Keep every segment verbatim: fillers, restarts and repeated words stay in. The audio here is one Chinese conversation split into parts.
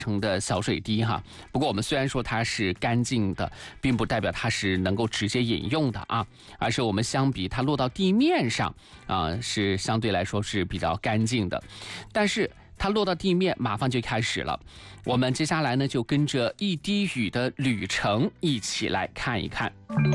成的小水滴哈。不过我们虽然说它是干净的，并不代表它是能够直接饮用的啊，而是我们相比它落到地面上啊，是相对来说是比较干净的。但是它落到地面，马上就开始了。我们接下来呢，就跟着一滴雨的旅程一起来看一看。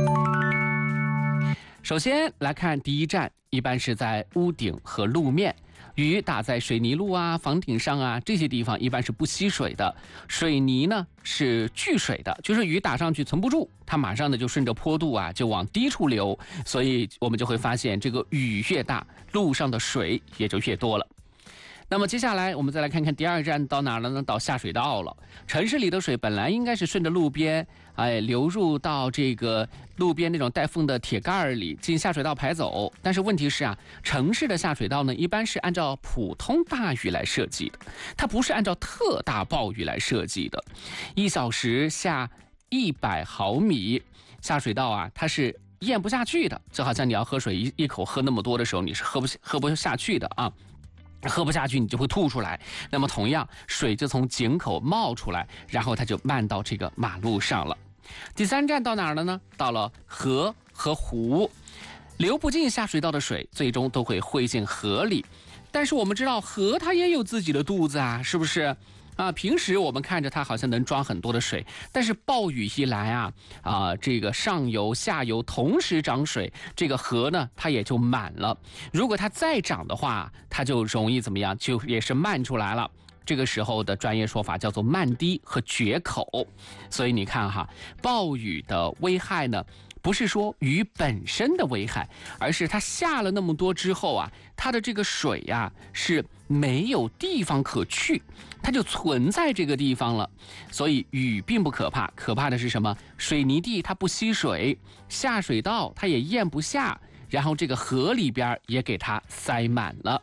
首先来看第一站，一般是在屋顶和路面。雨打在水泥路啊、房顶上啊，这些地方一般是不吸水的。水泥呢是聚水的，就是雨打上去存不住，它马上呢就顺着坡度啊就往低处流，所以我们就会发现这个雨越大，路上的水也就越多了。那么接下来我们再来看看第二站到哪了呢？到下水道了。城市里的水本来应该是顺着路边，哎，流入到这个路边那种带缝的铁盖里，进下水道排走。但是问题是啊，城市的下水道呢，一般是按照普通大雨来设计的，它不是按照特大暴雨来设计的。一小时下一百毫米，下水道啊，它是咽不下去的，就好像你要喝水一一口喝那么多的时候，你是喝不喝不下去的啊。喝不下去你就会吐出来，那么同样水就从井口冒出来，然后它就漫到这个马路上了。第三站到哪儿了呢？到了河和湖，流不进下水道的水最终都会汇进河里，但是我们知道河它也有自己的肚子啊，是不是啊？平时我们看着它好像能装很多的水，但是暴雨一来啊啊，这个上游下游同时涨水，这个河呢它也就满了。如果它再涨的话，它就容易怎么样？就也是漫出来了。这个时候的专业说法叫做漫堤和决口。所以你看哈，暴雨的危害呢，不是说雨本身的危害，而是它下了那么多之后啊，它的这个水呀、啊、是没有地方可去，它就存在这个地方了。所以雨并不可怕，可怕的是什么？水泥地它不吸水，下水道它也咽不下，然后这个河里边也给它塞满了。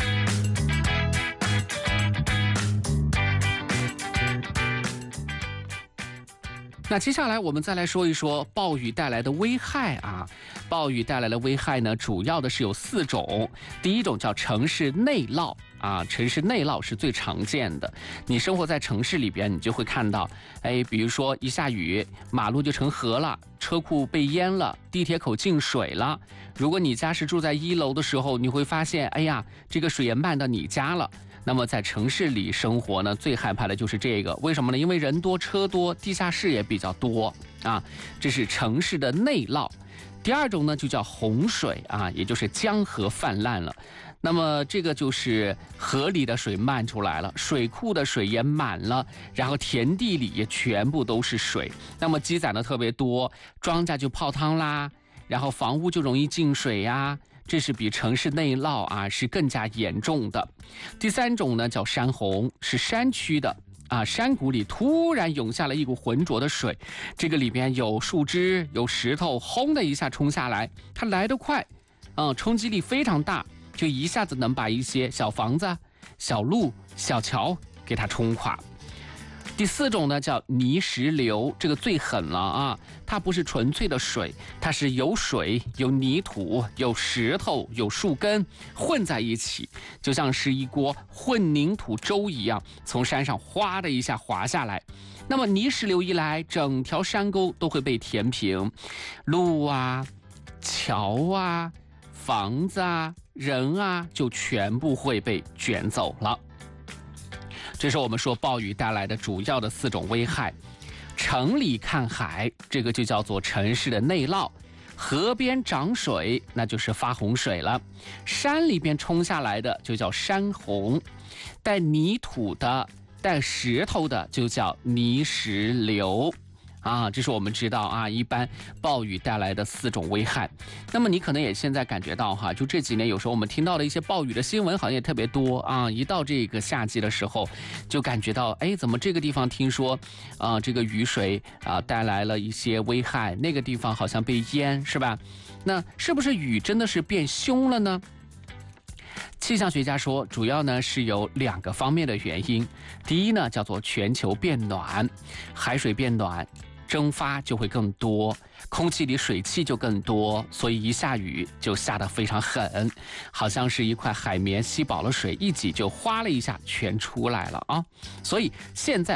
那接下来我们再来说一说暴雨带来的危害啊。暴雨带来的危害呢，主要的是有四种。第一种叫城市内涝啊，城市内涝是最常见的。你生活在城市里边，你就会看到，哎，比如说一下雨，马路就成河了，车库被淹了，地铁口进水了。如果你家是住在一楼的时候，你会发现，哎呀，这个水也漫到你家了。那么在城市里生活呢，最害怕的就是这个，为什么呢？因为人多车多，地下室也比较多啊，这是城市的内涝。第二种呢就叫洪水啊，也就是江河泛滥了。那么这个就是河里的水漫出来了，水库的水也满了，然后田地里也全部都是水，那么积攒的特别多，庄稼就泡汤啦，然后房屋就容易进水呀。这是比城市内涝啊是更加严重的。第三种呢叫山洪，是山区的啊，山谷里突然涌下了一股浑浊的水，这个里边有树枝有石头，轰的一下冲下来，它来得快，嗯，冲击力非常大，就一下子能把一些小房子小路小桥给它冲垮。第四种呢叫泥石流，这个最狠了啊！它不是纯粹的水，它是有水、有泥土、有石头、有树根混在一起，就像是一锅混凝土粥一样，从山上哗的一下滑下来。那么泥石流一来，整条山沟都会被填平，路啊、桥啊、房子啊、人啊，就全部会被卷走了。这是我们说暴雨带来的主要的四种危害。城里看海，这个就叫做城市的内涝；河边涨水，那就是发洪水了；山里边冲下来的就叫山洪；带泥土的、带石头的就叫泥石流。啊，这是我们知道啊，一般暴雨带来的四种危害。那么你可能也现在感觉到哈，就这几年有时候我们听到的一些暴雨的新闻好像也特别多啊。一到这个夏季的时候，就感觉到哎，怎么这个地方听说啊，这个雨水啊带来了一些危害，那个地方好像被淹，是吧？那是不是雨真的是变凶了呢？气象学家说，主要呢是有两个方面的原因。第一呢，叫做全球变暖，海水变暖，蒸发就会更多，空气里水汽就更多，所以一下雨就下得非常狠，好像是一块海绵吸饱了水，一挤就哗了一下全出来了啊！所以现在